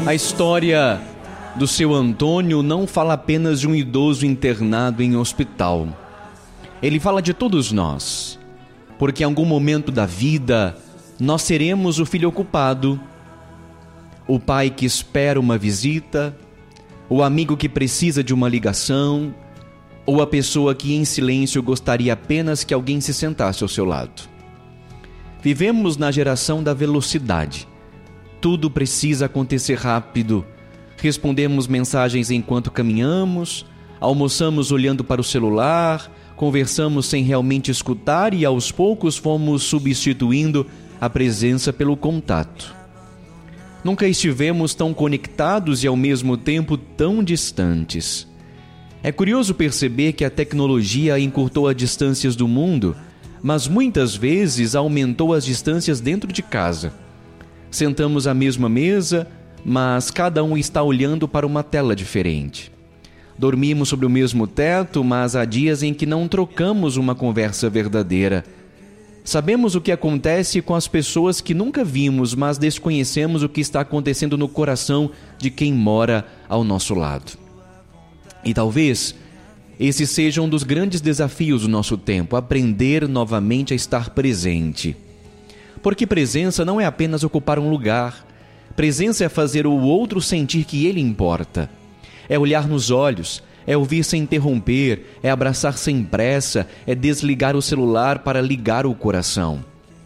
A história do seu Antônio não fala apenas de um idoso internado em hospital. Ele fala de todos nós, porque em algum momento da vida nós seremos o filho ocupado, o pai que espera uma visita, o amigo que precisa de uma ligação, ou a pessoa que em silêncio gostaria apenas que alguém se sentasse ao seu lado. Vivemos na geração da velocidade. Tudo precisa acontecer rápido. Respondemos mensagens enquanto caminhamos, almoçamos olhando para o celular, conversamos sem realmente escutar e aos poucos fomos substituindo a presença pelo contato. Nunca estivemos tão conectados e ao mesmo tempo tão distantes. É curioso perceber que a tecnologia encurtou as distâncias do mundo, mas muitas vezes aumentou as distâncias dentro de casa. Sentamos à mesma mesa, mas cada um está olhando para uma tela diferente. Dormimos sob o mesmo teto, mas há dias em que não trocamos uma conversa verdadeira. Sabemos o que acontece com as pessoas que nunca vimos, mas desconhecemos o que está acontecendo no coração de quem mora ao nosso lado. E talvez esse seja um dos grandes desafios do nosso tempo, aprender novamente a estar presente. Porque presença não é apenas ocupar um lugar. Presença é fazer o outro sentir que ele importa. É olhar nos olhos, é ouvir sem interromper, é abraçar sem pressa, é desligar o celular para ligar o coração.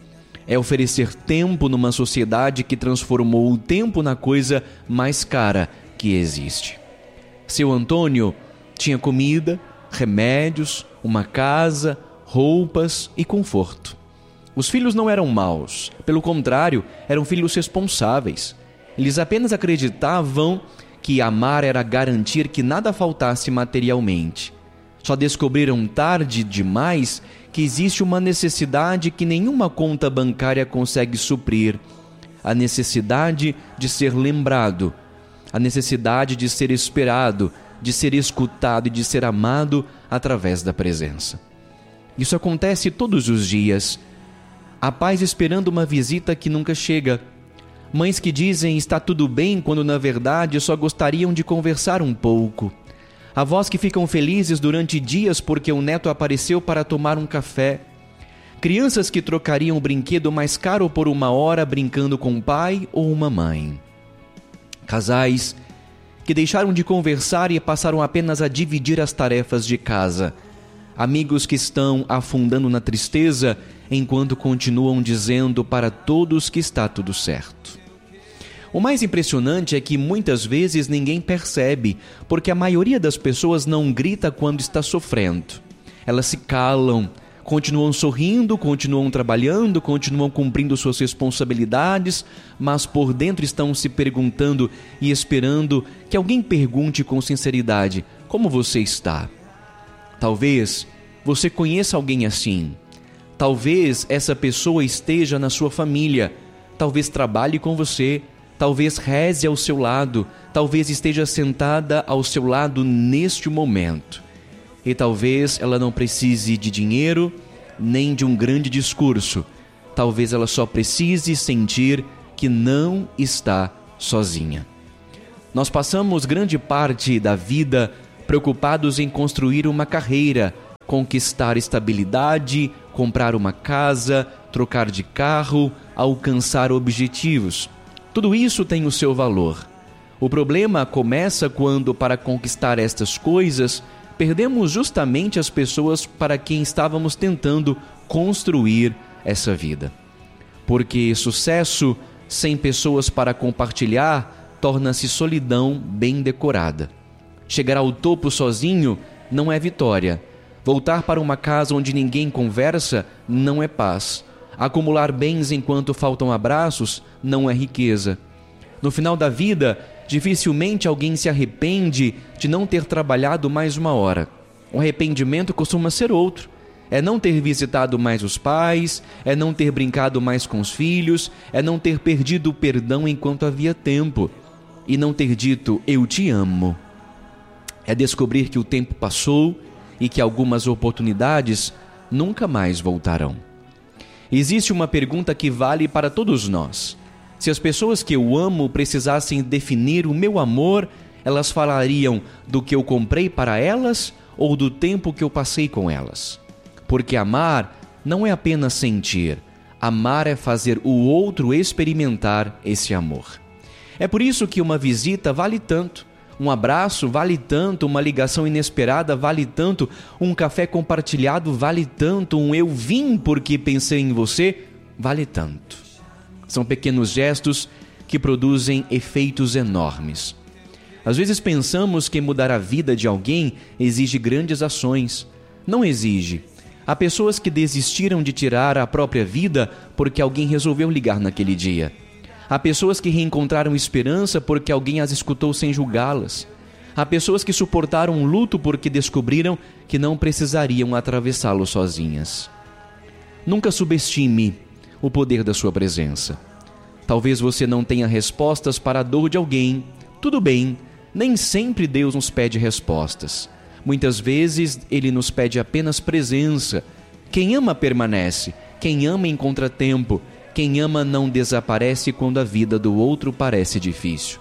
É oferecer tempo numa sociedade que transformou o tempo na coisa mais cara que existe. Seu Antônio tinha comida, remédios, uma casa, roupas e conforto. Os filhos não eram maus, pelo contrário, eram filhos responsáveis. Eles apenas acreditavam que amar era garantir que nada faltasse materialmente. Só descobriram tarde demais que existe uma necessidade que nenhuma conta bancária consegue suprir. A necessidade de ser lembrado, a necessidade de ser esperado, de ser escutado e de ser amado através da presença. Isso acontece todos os dias. Há pais esperando uma visita que nunca chega. Mães que dizem está tudo bem quando na verdade só gostariam de conversar um pouco. Avós que ficam felizes durante dias porque o neto apareceu para tomar um café. Crianças que trocariam o brinquedo mais caro por uma hora brincando com um pai ou uma mãe. Casais que deixaram de conversar e passaram apenas a dividir as tarefas de casa. Amigos que estão afundando na tristeza enquanto continuam dizendo para todos que está tudo certo. O mais impressionante é que muitas vezes ninguém percebe, porque a maioria das pessoas não grita quando está sofrendo. Elas se calam, continuam sorrindo, continuam trabalhando, continuam cumprindo suas responsabilidades, mas por dentro estão se perguntando e esperando que alguém pergunte com sinceridade: como você está? Talvez você conheça alguém assim. Talvez essa pessoa esteja na sua família. Talvez trabalhe com você. Talvez reze ao seu lado. Talvez esteja sentada ao seu lado neste momento. E talvez ela não precise de dinheiro, nem de um grande discurso. Talvez ela só precise sentir que não está sozinha. Nós passamos grande parte da vida preocupados em construir uma carreira, conquistar estabilidade, comprar uma casa, trocar de carro, alcançar objetivos. Tudo isso tem o seu valor. O problema começa quando, para conquistar estas coisas, perdemos justamente as pessoas para quem estávamos tentando construir essa vida. Porque sucesso sem pessoas para compartilhar torna-se solidão bem decorada. Chegar ao topo sozinho não é vitória. Voltar para uma casa onde ninguém conversa não é paz. Acumular bens enquanto faltam abraços não é riqueza. No final da vida, dificilmente alguém se arrepende de não ter trabalhado mais uma hora. O arrependimento costuma ser outro. É não ter visitado mais os pais, é não ter brincado mais com os filhos, é não ter perdido o perdão enquanto havia tempo e não ter dito eu te amo. É descobrir que o tempo passou e que algumas oportunidades nunca mais voltarão. Existe uma pergunta que vale para todos nós. Se as pessoas que eu amo precisassem definir o meu amor, elas falariam do que eu comprei para elas ou do tempo que eu passei com elas. Porque amar não é apenas sentir. Amar é fazer o outro experimentar esse amor. É por isso que uma visita vale tanto, um abraço vale tanto, uma ligação inesperada vale tanto, um café compartilhado vale tanto, um eu vim porque pensei em você vale tanto. São pequenos gestos que produzem efeitos enormes. Às vezes pensamos que mudar a vida de alguém exige grandes ações. Não exige. Há pessoas que desistiram de tirar a própria vida porque alguém resolveu ligar naquele dia. Há pessoas que reencontraram esperança porque alguém as escutou sem julgá-las. Há pessoas que suportaram um luto porque descobriram que não precisariam atravessá-lo sozinhas. Nunca subestime o poder da sua presença. Talvez você não tenha respostas para a dor de alguém. Tudo bem, nem sempre Deus nos pede respostas. Muitas vezes Ele nos pede apenas presença. Quem ama permanece. Quem ama encontra tempo. Quem ama não desaparece quando a vida do outro parece difícil.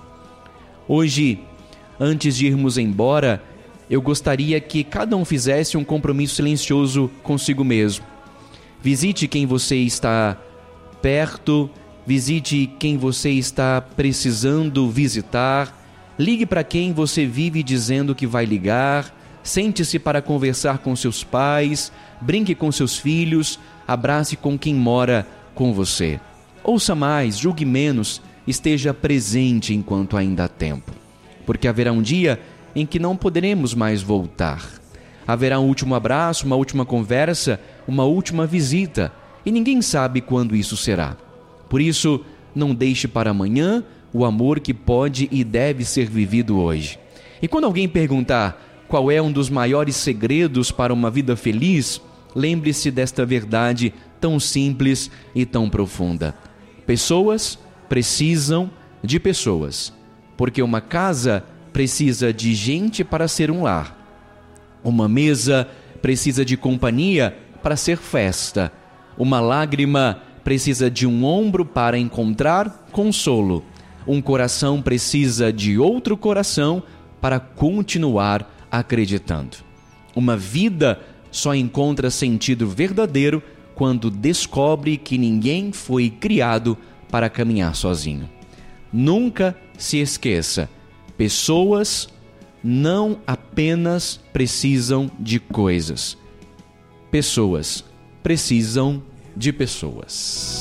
Hoje, antes de irmos embora, eu gostaria que cada um fizesse um compromisso silencioso consigo mesmo. Visite quem você está perto, visite quem você está precisando visitar, ligue para quem você vive dizendo que vai ligar, sente-se para conversar com seus pais, brinque com seus filhos, abrace com quem mora com você. Ouça mais, julgue menos, esteja presente enquanto ainda há tempo. Porque haverá um dia em que não poderemos mais voltar. Haverá um último abraço, uma última conversa, uma última visita, e ninguém sabe quando isso será. Por isso, não deixe para amanhã o amor que pode e deve ser vivido hoje. E quando alguém perguntar qual é um dos maiores segredos para uma vida feliz, lembre-se desta verdade tão simples e tão profunda. Pessoas precisam de pessoas, porque uma casa precisa de gente para ser um lar. Uma mesa precisa de companhia para ser festa. Uma lágrima precisa de um ombro para encontrar consolo. Um coração precisa de outro coração para continuar acreditando. Uma vida só encontra sentido verdadeiro quando descobre que ninguém foi criado para caminhar sozinho. Nunca se esqueça, pessoas não apenas precisam de coisas. Pessoas precisam de pessoas.